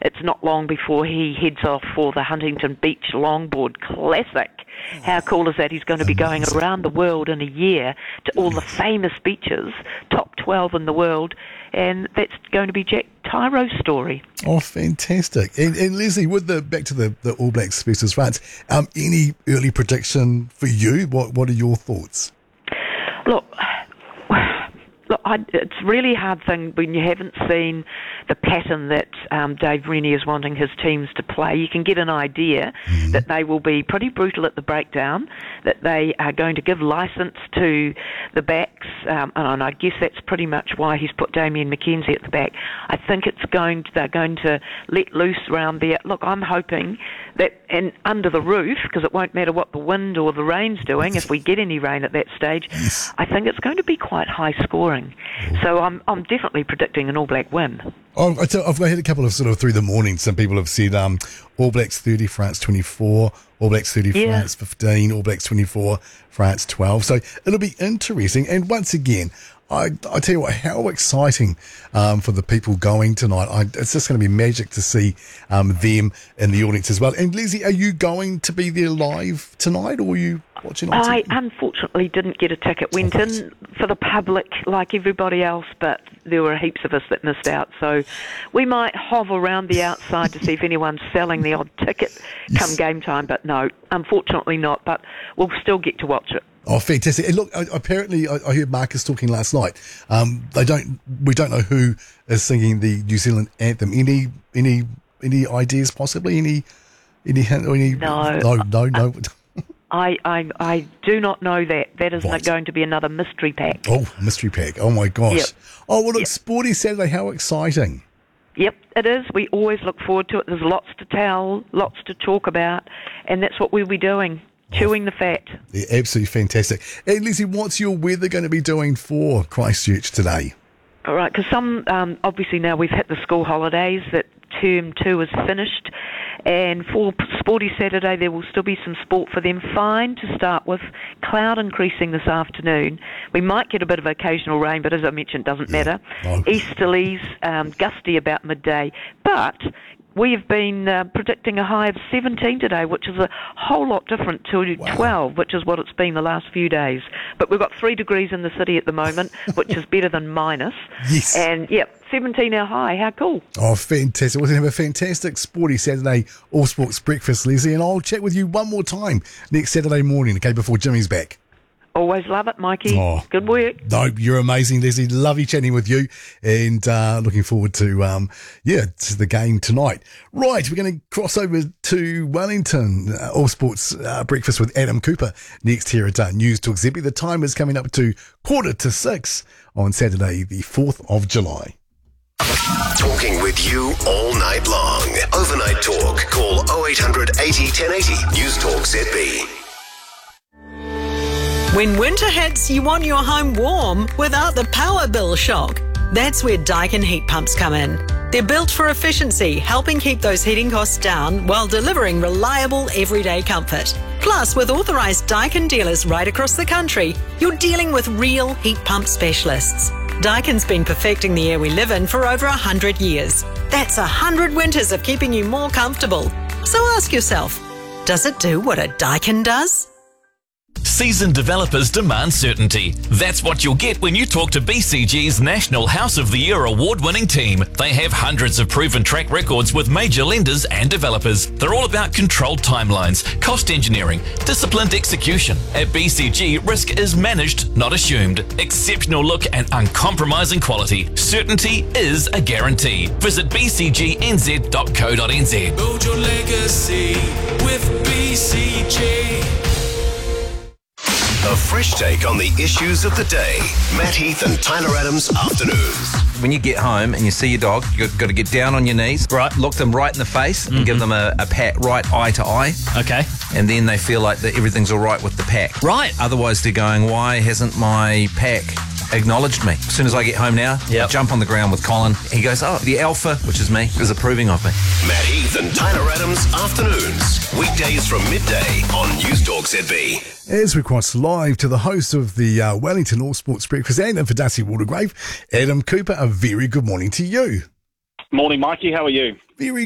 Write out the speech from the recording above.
it's not long before he heads off for the Huntington Beach Longboard Classic. How cool is that? He's going to be going around the world in a year to all the famous beaches, top 12 in the world, and that's going to be Jack Tyro's story. Oh, fantastic. And Leslie, back to the All Blacks versus France, any early prediction for you? What are your thoughts? Look, it's a really hard thing when you haven't seen the pattern that Dave Rennie is wanting his teams to play. You can get an idea that they will be pretty brutal at the breakdown, that they are going to give licence to the backs, and I guess that's pretty much why he's put Damien McKenzie at the back. I think they're going to let loose around there. Look, I'm hoping that, and under the roof, because it won't matter what the wind or the rain's doing, if we get any rain at that stage, I think it's going to be quite high scoring. So I'm definitely predicting an All Black win. Oh, I've had a couple of sort of through the morning. Some people have said All Blacks 30, France 24, All Blacks 30, France 15, All Blacks 24, France 12. So it'll be interesting. And once again, I tell you what, how exciting for the people going tonight. It's just going to be magic to see them in the audience as well. And Leslie, are you going to be there live tonight, or are you watching on TV? I unfortunately didn't get a ticket. Went in for the public like everybody else, but there were heaps of us that missed out. So we might hover around the outside to see if anyone's selling the odd ticket come game time. But no, unfortunately not. But we'll still get to watch it. Oh, fantastic! And look, apparently, I heard Marcus talking last night. We don't know who is singing the New Zealand anthem. Any ideas? Possibly any hint? No. I do not know that. That is going to be another mystery pack. Oh, mystery pack! Oh my gosh! Yep. Oh well, look, Sporty Saturday. How exciting! Yep, it is. We always look forward to it. There's lots to tell, lots to talk about, and that's what we'll be doing. Chewing the fat. Yeah, absolutely fantastic. Hey, Leslie, what's your weather going to be doing for Christchurch today? All right, because obviously now we've hit the school holidays, that term 2 is finished, and for Sporty Saturday there will still be some sport for them. Fine to start with, cloud increasing this afternoon. We might get a bit of occasional rain, but as I mentioned, doesn't matter. Easterlies, gusty about midday, but we have been predicting a high of 17 today, which is a whole lot different to 12, which is what it's been the last few days. But we've got 3 degrees in the city at the moment, which is better than minus. Yes. And, 17 our high. How cool. Oh, fantastic. We're going to have a fantastic Sporty Saturday All Sports breakfast, Leslie, and I'll chat with you one more time next Saturday morning, okay, before Jimmy's back. Always love it, Mikey. Oh, good work. No, you're amazing, Leslie. Lovely chatting with you, and looking forward to the game tonight. Right, we're going to cross over to Wellington. All Sports breakfast with Adam Cooper next here at News Talk ZB. The time is coming up to 5:45 on Saturday, the 4th of July. Talking with you all night long. Overnight talk. Call 0800 80 1080. News Talk ZB. When winter hits, you want your home warm without the power bill shock. That's where Daikin heat pumps come in. They're built for efficiency, helping keep those heating costs down while delivering reliable everyday comfort. Plus, with authorised Daikin dealers right across the country, you're dealing with real heat pump specialists. Daikin's been perfecting the air we live in for over 100 years. That's 100 winters of keeping you more comfortable. So ask yourself, does it do what a Daikin does? Seasoned developers demand certainty. That's what you'll get when you talk to BCG's National House of the Year award-winning team. They have hundreds of proven track records with major lenders and developers. They're all about controlled timelines, cost engineering, disciplined execution. At BCG, risk is managed, not assumed. Exceptional look and uncompromising quality. Certainty is a guarantee. Visit bcgnz.co.nz. Build your legacy with BCG. A fresh take on the issues of the day. Matt Heath and Tyler Adams Afternoons. When you get home and you see your dog, you've got to get down on your knees, right? Look them right in the face and give them a pat right eye to eye. Okay. And then they feel like that everything's all right with the pack. Right. Otherwise they're going, why hasn't my pack acknowledged me? As soon as I get home now, I jump on the ground with Colin. He goes, oh, the alpha, which is me, is approving of me. Matt Heath and Tyler Adams Afternoons. Weekdays from midday on News Talk ZB. As we cross live to the host of the Wellington All Sports Breakfast and for Darcy Waldegrave, Adam Cooper, a very good morning to you. Morning, Mikey. How are you? Very